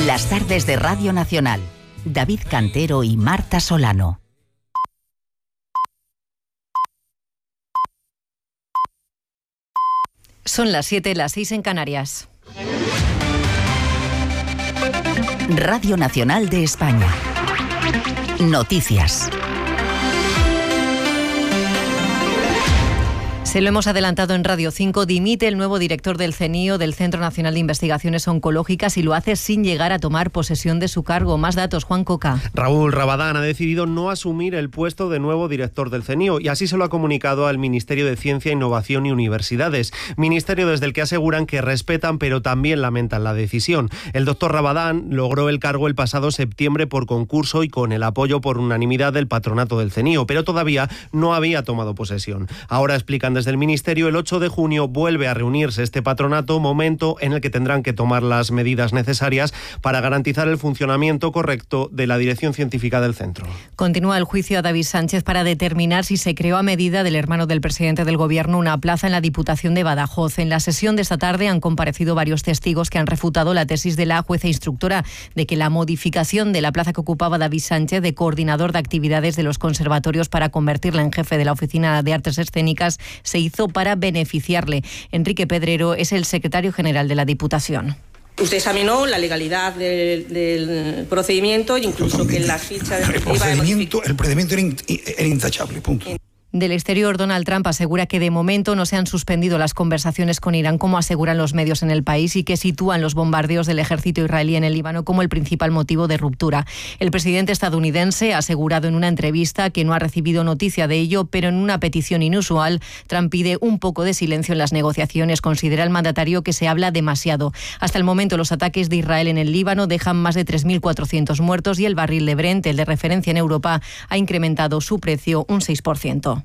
Las tardes de Radio Nacional. David Cantero y Marta Solano. Son las 7, las 6 en Canarias. Radio Nacional de España. Noticias. Se lo hemos adelantado en Radio 5, dimite el nuevo director del CNIO, del Centro Nacional de Investigaciones Oncológicas, y lo hace sin llegar a tomar posesión de su cargo. Más datos, Juan Coca. Raúl Rabadán ha decidido no asumir el puesto de nuevo director del CNIO y así se lo ha comunicado al Ministerio de Ciencia, Innovación y Universidades. Ministerio desde el que aseguran que respetan pero también lamentan la decisión. El doctor Rabadán logró el cargo el pasado septiembre por concurso y con el apoyo por unanimidad del patronato del CNIO, pero todavía no había tomado posesión. Ahora explican desde el Ministerio, el 8 de junio vuelve a reunirse este patronato, momento en el que tendrán que tomar las medidas necesarias para garantizar el funcionamiento correcto de la dirección científica del centro. Continúa el juicio a David Sánchez para determinar si se creó a medida del hermano del presidente del Gobierno una plaza en la Diputación de Badajoz. En la sesión de esta tarde han comparecido varios testigos que han refutado la tesis de la jueza instructora de que la modificación de la plaza que ocupaba David Sánchez de coordinador de actividades de los conservatorios para convertirla en jefe de la Oficina de Artes Escénicas se hizo para beneficiarle. Enrique Pedrero es el secretario general de la Diputación. Usted examinó la legalidad del procedimiento, incluso que en la ficha de el procedimiento era intachable, punto. Del exterior, Donald Trump asegura que de momento no se han suspendido las conversaciones con Irán, como aseguran los medios en el país, y que sitúan los bombardeos del ejército israelí en el Líbano como el principal motivo de ruptura. El presidente estadounidense ha asegurado en una entrevista que no ha recibido noticia de ello, pero en una petición inusual, Trump pide un poco de silencio en las negociaciones. Considera el mandatario que se habla demasiado. Hasta el momento, los ataques de Israel en el Líbano dejan más de 3.400 muertos y el barril de Brent, el de referencia en Europa, ha incrementado su precio un 6%.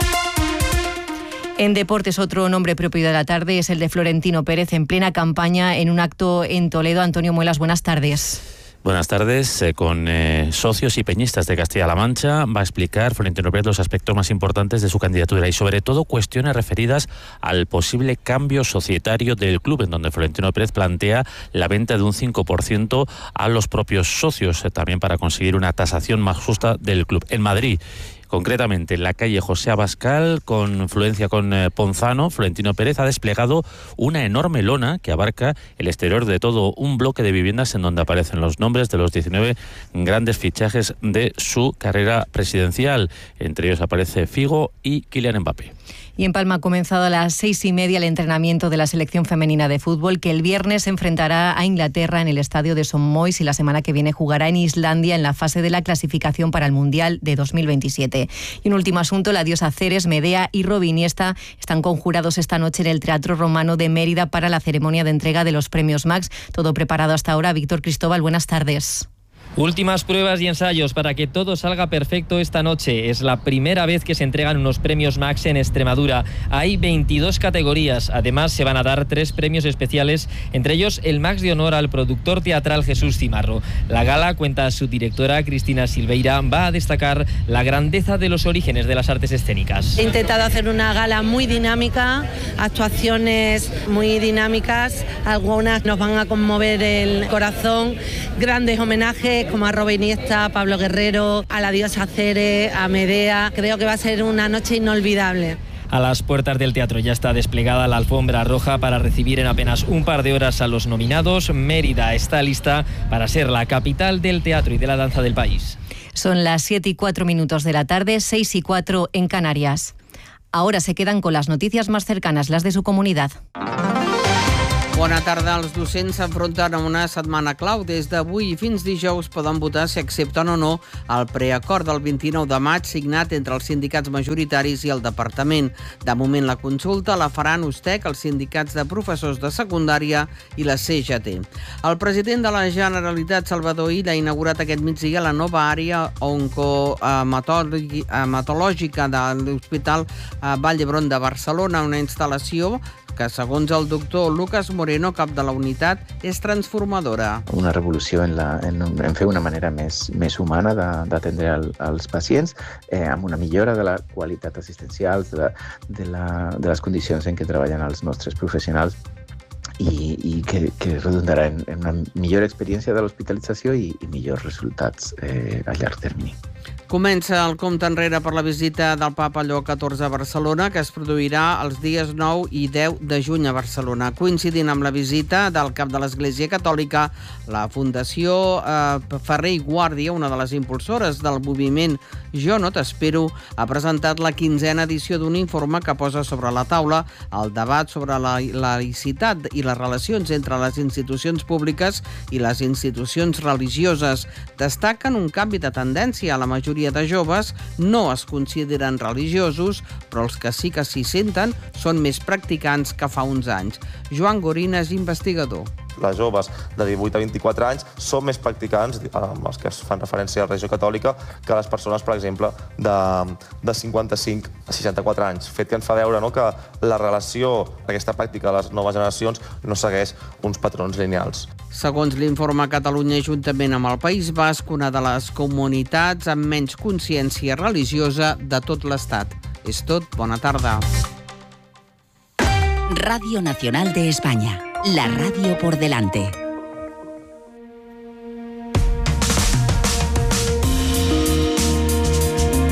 En deportes, otro nombre propio de la tarde es el de Florentino Pérez, en plena campaña en un acto en Toledo. Antonio Muelas, buenas tardes. Buenas tardes. Con socios y peñistas de Castilla-La Mancha va a explicar Florentino Pérez los aspectos más importantes de su candidatura y sobre todo cuestiones referidas al posible cambio societario del club, en donde Florentino Pérez plantea la venta de un 5% a los propios socios, también para conseguir una tasación más justa del club. En Madrid, concretamente en la calle José Abascal, con fluencia con Ponzano, Florentino Pérez ha desplegado una enorme lona que abarca el exterior de todo un bloque de viviendas en donde aparecen los nombres de los 19 grandes fichajes de su carrera presidencial. Entre ellos aparece Figo y Kylian Mbappé. Y en Palma ha comenzado a las 6:30 el entrenamiento de la selección femenina de fútbol, que el viernes se enfrentará a Inglaterra en el estadio de St. Mois y la semana que viene jugará en Islandia en la fase de la clasificación para el Mundial de 2027. Y un último asunto, la diosa Ceres, Medea y Robin Iniesta están conjurados esta noche en el Teatro Romano de Mérida para la ceremonia de entrega de los premios Max. Todo preparado hasta ahora. Víctor Cristóbal, buenas tardes. Últimas pruebas y ensayos para que todo salga perfecto esta noche. Es la primera vez que se entregan unos premios Max en Extremadura. Hay 22 categorías. Además, se van a dar 3 premios especiales, entre ellos el Max de honor al productor teatral Jesús Cimarro. La gala, cuenta su directora Cristina Silveira, va a destacar la grandeza de los orígenes de las artes escénicas. He intentado hacer una gala muy dinámica, actuaciones muy dinámicas, algunas nos van a conmover el corazón, grandes homenajes como a Robin Iniesta, a Pablo Guerrero, a la diosa Ceres, a Medea. Creo que va a ser una noche inolvidable. A las puertas del teatro ya está desplegada la alfombra roja para recibir en apenas un par de horas a los nominados. Mérida está lista para ser la capital del teatro y de la danza del país. Son las 7:04 de la tarde, 6:04 en Canarias. Ahora se quedan con las noticias más cercanas, las de su comunidad. Bona tarda. Els docents s'enfronten a una setmana clau. Des d'avui i fins dijous poden votar si accepten o no el preacord del 29 de maig signat entre els sindicats majoritaris i el departament. De moment la consulta la faran USTEC, els sindicats de professors de secundària i la CGT. El president de la Generalitat, Salvador Illa, ha inaugurat aquest migdia la nova àrea oncohematològica de l'Hospital Vall d'Hebron de Barcelona, una instal·lació que, segons el doctor Lucas Moreno, cap de la unitat, és transformadora. Una revolució en fer una manera més humana d'atendre els pacients, amb una millora de la qualitat assistencial, de les condicions en què treballen els nostres professionals i que redundarà en una millor experiència de l'hospitalització i millors resultats a llarg termini. Comença el compte enrere per la visita del papa Lleó XIV a Barcelona, que es produirà els dies 9 i 10 de juny a Barcelona. Coincidint amb la visita del cap de l'Església Catòlica, la Fundació Ferrer i Guàrdia, una de les impulsores del moviment Jo no t'espero, ha presentat la 15a edició d'un informe que posa sobre la taula el debat sobre la laïcitat i les relacions entre les institucions públiques i les institucions religioses. Destaquen un canvi de tendència. La majoria de joves no es consideren religiosos, però els que sí que s'hi senten són més practicants que fa uns anys. Joan Gorina és investigador. Les joves de 18 a 24 anys són més practicants, els que fan referència a la religió catòlica, que les persones, per exemple, de 55 a 64 anys. Fet que ens fa veure que la relació d'aquesta pràctica de les noves generacions no segueix uns patrons lineals. Segons l'informe Catalunya, juntament amb el País Basc, una de les comunitats amb menys consciència religiosa de tot l'Estat. És tot. Bona tarda. Radio Nacional de España. La radio por delante.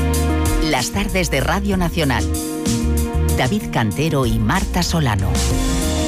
Las tardes de Radio Nacional. David Cantero y Marta Solano.